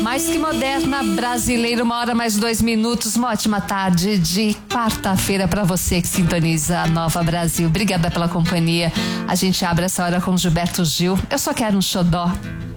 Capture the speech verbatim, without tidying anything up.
Mais que moderna, brasileira, uma hora mais dois minutos. Uma ótima tarde de quarta-feira para você que sintoniza a Nova Brasil. Obrigada pela companhia. A gente abre essa hora com Gilberto Gil. Eu só quero um xodó.